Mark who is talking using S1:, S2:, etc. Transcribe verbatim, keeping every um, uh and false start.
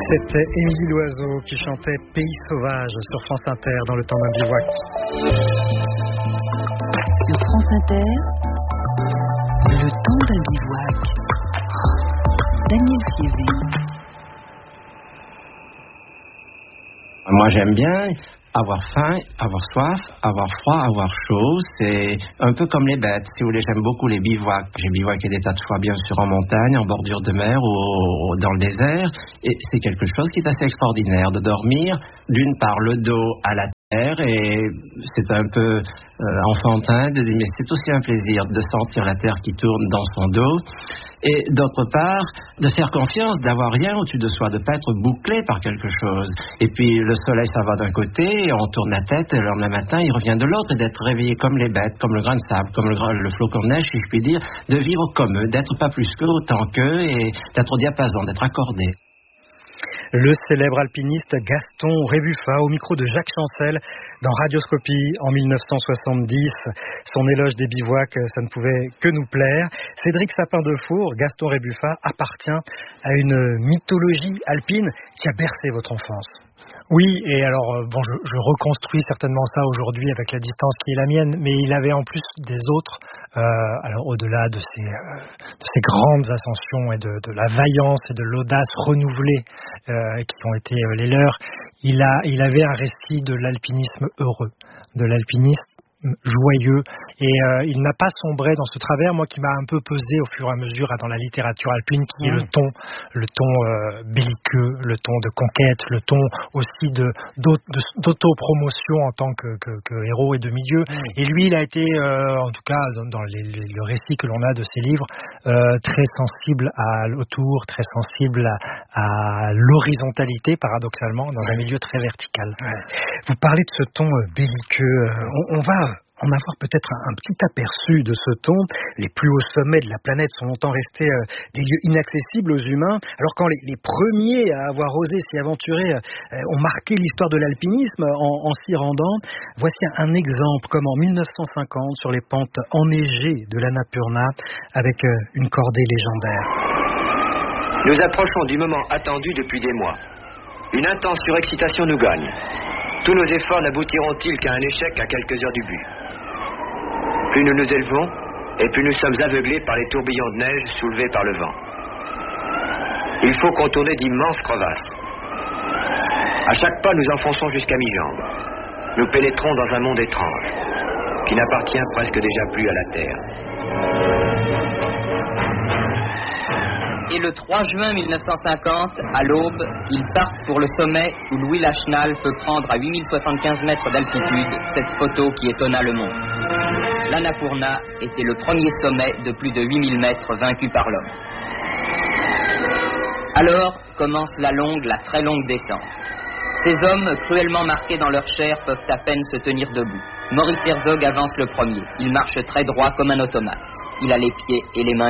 S1: C'était Émilie Loiseau qui chantait Pays sauvage sur France Inter dans le temps d'un bivouac.
S2: Sur France Inter, le temps d'un bivouac. Daniel Fiévé.
S3: Moi j'aime bien avoir faim, avoir soif, avoir froid, avoir chaud. C'est un peu comme les bêtes. Si vous voulez, j'aime beaucoup les bivouacs. J'ai bivouaqué des tas de fois, bien sûr, en montagne, en bordure de mer ou dans le désert. Et c'est quelque chose qui est assez extraordinaire de dormir, d'une part, le dos à la terre. Et c'est un peu euh, enfantin de dire, mais c'est aussi un plaisir de sentir la terre qui tourne dans son dos. Et d'autre part, de faire confiance, d'avoir rien au-dessus de soi, de ne pas être bouclé par quelque chose. Et puis le soleil, ça va d'un côté, et on tourne la tête, et le lendemain matin, il revient de l'autre, et d'être réveillé comme les bêtes, comme le grain de sable, comme le, le flocon de neige, si je puis dire, de vivre comme eux, d'être pas plus qu'eux, autant qu'eux, et d'être au diapason, d'être accordé.
S1: Le célèbre alpiniste Gaston Rébuffat au micro de Jacques Chancel dans Radioscopie en mille neuf cent soixante-dix. Son éloge des bivouacs, ça ne pouvait que nous plaire. Cédric Sapin-Defour, Gaston Rébuffat appartient à une mythologie alpine qui a bercé votre enfance.
S4: Oui, et alors bon, je, je reconstruis certainement ça aujourd'hui avec la distance qui est la mienne, mais il avait en plus des autres, euh, alors au-delà de ces, euh, de ces grandes ascensions et de, de la vaillance et de l'audace renouvelée euh, qui ont été euh, les leurs, il a, il avait un récit de l'alpinisme heureux, de l'alpinisme joyeux, et euh, il n'a pas sombré dans ce travers, moi qui m'a un peu pesé au fur et à mesure dans la littérature alpine, qui mmh. est le ton, le ton euh, belliqueux, le ton de conquête, le ton aussi de, de d'auto-promotion en tant que, que, que héros et de milieu. Mmh. Et lui, il a été, euh, en tout cas dans, dans les, les, le récit que l'on a de ses livres, euh, très sensible à l'autour, très sensible à, à l'horizontalité, paradoxalement, dans un milieu très vertical.
S1: Ouais. Vous parlez de ce ton euh, belliqueux. On, on va en avoir peut-être un, un petit aperçu de ce ton. Les plus hauts sommets de la planète sont longtemps restés euh, des lieux inaccessibles aux humains, alors quand les, les premiers à avoir osé s'y aventurer euh, ont marqué l'histoire de l'alpinisme en, en s'y rendant. Voici un, un exemple, comme en mille neuf cent cinquante, sur les pentes enneigées de l'Annapurna, avec euh, une cordée légendaire.
S5: Nous approchons du moment attendu depuis des mois. Une intense surexcitation nous gagne. Tous nos efforts n'aboutiront-ils qu'à un échec à quelques heures du but. Plus nous nous élevons, et plus nous sommes aveuglés par les tourbillons de neige soulevés par le vent. Il faut contourner d'immenses crevasses. À chaque pas, nous enfonçons jusqu'à mi-jambe. Nous pénétrons dans un monde étrange, qui n'appartient presque déjà plus à la Terre.
S6: Et le trois juin mille neuf cent cinquante, à l'aube, ils partent pour le sommet où Louis Lachenal peut prendre à huit mille soixante-quinze mètres d'altitude cette photo qui étonna le monde. L'Annapurna était le premier sommet de plus de huit mille mètres vaincu par l'homme. Alors commence la longue, la très longue descente. Ces hommes, cruellement marqués dans leur chair, peuvent à peine se tenir debout. Maurice Herzog avance le premier. Il marche très droit comme un automate. Il a les pieds et les mains